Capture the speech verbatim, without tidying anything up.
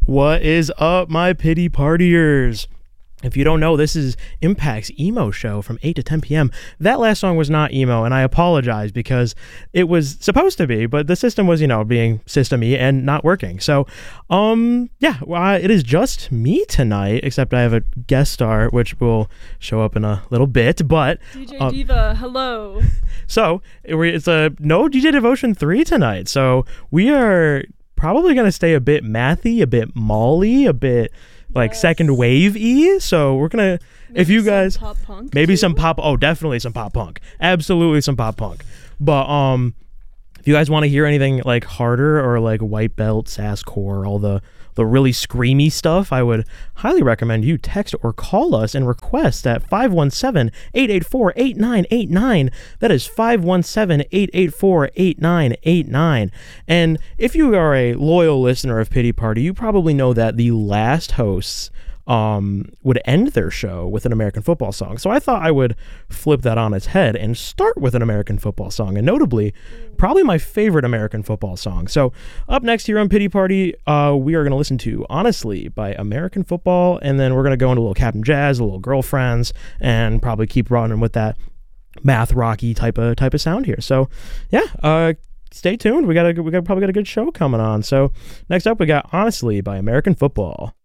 What is up, my pity partiers? If you don't know, this is Impact's emo show from eight to ten p.m. That last song was not emo, and I apologize because it was supposed to be, but the system was, you know, being system-y and not working. So, um, yeah, well, it is just me tonight, except I have a guest star, which will show up in a little bit, but... D J uh, Diva, hello. So, it's a no D J Devotion three tonight, so we are probably going to stay a bit mathy, a bit molly, a bit... like yes. second wave-y, so we're gonna maybe if you guys pop punk maybe too? some pop oh definitely some pop punk absolutely some pop punk but um if you guys want to hear anything like harder or like white belt sasscore, all the the really screamy stuff, I would highly recommend you text or call us and request at five one seven, eight eight four, eight nine eight nine. That is five one seven, eight eight four, eight nine eight nine. And if you are a loyal listener of Pity Party, you probably know that the last hosts um would end their show with an American football song. So I thought I would flip that on its head and start with an American football song, and notably probably my favorite American football song. So up next here on Pity Party, uh we are going to listen to Honestly by American Football, and then we're going to go into a little Captain Jazz, a little Girlfriends, and probably keep running with that math rocky type of type of sound here. So yeah, uh stay tuned. We got a we got probably got a good show coming on. So next up we got Honestly by American Football.